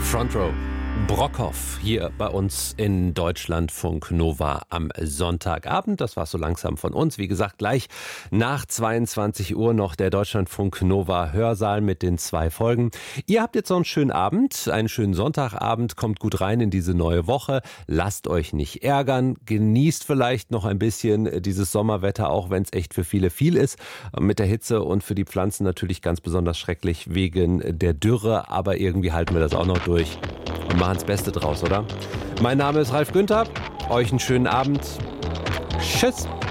Front Row. Brockhoff hier bei uns in Deutschlandfunk Nova am Sonntagabend. Das war so langsam von uns. Wie gesagt, gleich nach 22 Uhr noch der Deutschlandfunk Nova Hörsaal mit den 2 Folgen. Ihr habt jetzt noch einen schönen Abend, einen schönen Sonntagabend. Kommt gut rein in diese neue Woche. Lasst euch nicht ärgern. Genießt vielleicht noch ein bisschen dieses Sommerwetter, auch wenn es echt für viele viel ist. Mit der Hitze und für die Pflanzen natürlich ganz besonders schrecklich wegen der Dürre. Aber irgendwie halten wir das auch noch durch. Und machen das Beste draus, oder? Mein Name ist Ralf Günther. Euch einen schönen Abend. Tschüss.